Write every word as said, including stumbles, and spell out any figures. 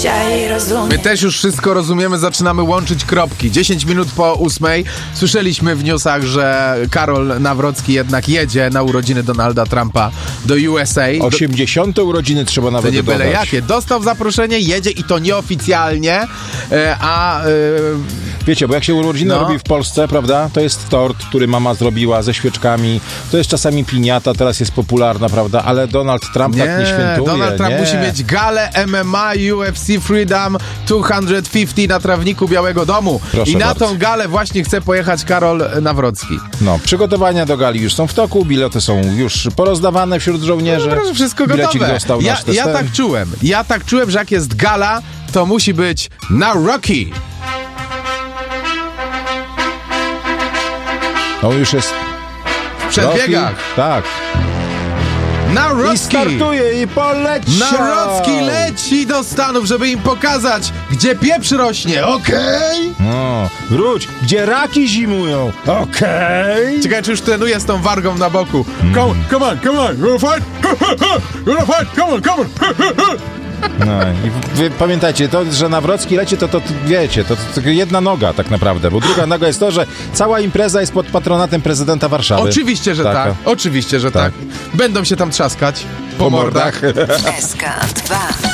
dzisiaj rozumiem. My też już wszystko rozumiemy, zaczynamy łączyć kropki. dziesięć minut po ósmej słyszeliśmy w newsach, że Karol Nawrocki jednak jedzie na urodziny Donalda Trumpa do U S A. osiemdziesiąte urodziny trzeba nawet To nie byle dodać. jakie. Dostał zaproszenie, jedzie i to nieoficjalnie, e, a... E, Wiecie, bo jak się urodziny No. robi w Polsce, prawda, to jest tort, który mama zrobiła ze świeczkami, to jest czasami piniata, teraz jest popularna, prawda, ale Donald Trump nie, tak nie świętuje. Donald Trump nie. musi mieć galę M M A, U F C Freedom dwieście pięćdziesiąt na trawniku Białego Domu. Proszę I na bardzo. tą galę właśnie chce pojechać Karol Nawrocki. No, przygotowania do gali już są w toku, bilety są już porozdawane wśród żołnierzy. No, proszę, wszystko Bilecik gotowe. dostał Ja, nasz ja testen. tak czułem. Ja tak czułem, że jak jest gala, to musi być na Rocky. On już jest W przedbiegach. Rocky. Tak. I Nawrocki. startuje i poleci. Nawrocki leci do Stanów, żeby im pokazać, gdzie pieprz rośnie. Okej? No, wróć, gdzie raki zimują. Okej. Ciekawe, czy już trenuje z tą wargą na boku. Come, come on, come on, you're fight, you're fight, come on, come on. No i wy pamiętajcie, to, że Nawrocki leci, to, to, to wiecie, to, to tylko jedna noga tak naprawdę, bo druga noga jest to, że cała impreza jest pod patronatem prezydenta Warszawy. Oczywiście, że Taka. tak. Oczywiście, że tak. Tak. Będą się tam trzaskać po, Po mordach. mordach. S K dwa.